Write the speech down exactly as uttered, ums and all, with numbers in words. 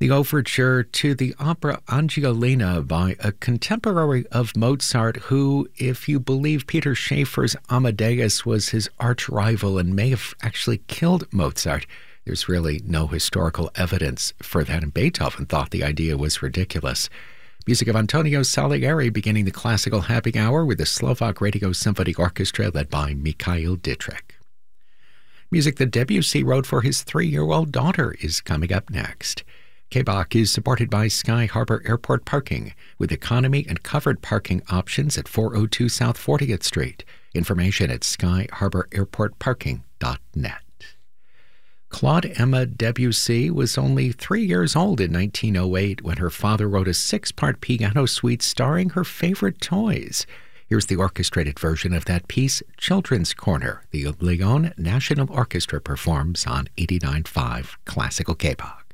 The overture to the opera Angiolina by a contemporary of Mozart who, if you believe Peter Schaeffer's Amadeus, was his arch-rival and may have actually killed Mozart. There's really no historical evidence for that, and Beethoven thought the idea was ridiculous. Music of Antonio Salieri beginning the classical happy hour with the Slovak Radio Symphony Orchestra led by Mikhail Dietrich. Music that Debussy wrote for his three-year-old daughter is coming up next. K-Bach is supported by Sky Harbor Airport Parking with economy and covered parking options at four oh two South fortieth Street. Information at sky harbor airport parking dot net. Claude Emma Debussy was only three years old in nineteen oh eight when her father wrote a six-part piano suite starring her favorite toys. Here's the orchestrated version of that piece, Children's Corner. The Lyon National Orchestra performs on eighty-nine point five Classical K-Bach.